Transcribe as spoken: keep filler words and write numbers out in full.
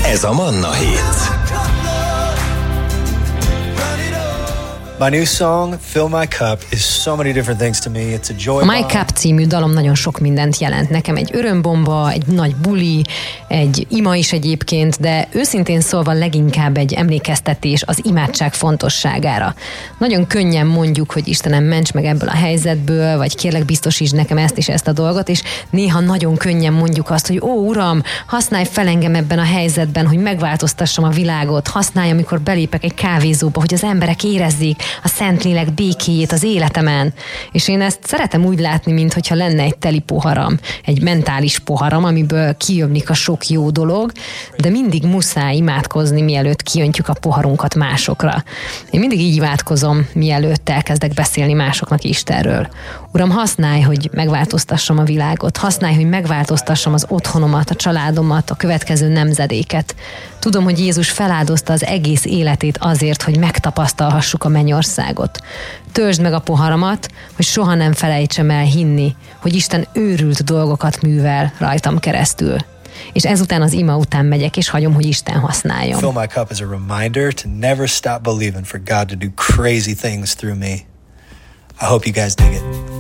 Ez a Manna Hit. My new song, Fill My Cup, is so many different things to me. It's a joy A My bomb. Cup című dalom nagyon sok mindent jelent nekem. Egy örömbomba, egy nagy buli, egy ima is egyébként, de őszintén szólva leginkább egy emlékeztetés az imádság fontosságára. Nagyon könnyen mondjuk, hogy Istenem, ments meg ebből a helyzetből, vagy kérlek biztosítsd nekem ezt és ezt a dolgot, és néha nagyon könnyen mondjuk azt, hogy ó, Uram, használj fel engem ebben a helyzetben, hogy megváltoztassam a világot, használj, amikor belépek egy kávézóba, hogy az emberek érezzék a Szentlélek békéjét az életemen. És én ezt szeretem úgy látni, mintha lenne egy teli poharam, egy mentális poharam, amiből kijönnik a sok jó dolog, de mindig muszáj imádkozni, mielőtt kiöntjük a poharunkat másokra. Én mindig így imádkozom, mielőtt elkezdek beszélni másoknak Istenről. Uram, használj, hogy megváltoztassam a világot, használj, hogy megváltoztassam az otthonomat, a családomat, a következő nemzedéket. Tudom, hogy Jézus feláldozta az egész életét azért, hogy megtapasztalhassuk a mennyországot. Töltsd meg a poharamat, hogy soha nem felejtsem el hinni, hogy Isten őrült dolgokat művel rajtam keresztül. És ezután az ima után megyek, és hagyom, hogy Isten használjon. Fill my cup is a reminder to never stop believing for God to do crazy things through me. I hope you guys dig it.